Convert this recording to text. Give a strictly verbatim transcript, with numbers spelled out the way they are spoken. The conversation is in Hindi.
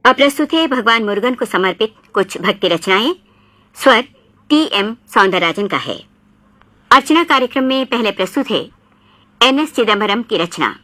अब प्रस्तुत है भगवान मुरुगन को समर्पित कुछ भक्ति रचनाएं। स्वर टी एम सौंदरराजन का है। अर्चना कार्यक्रम में पहले प्रस्तुत है एन एस चिदम्बरम की रचना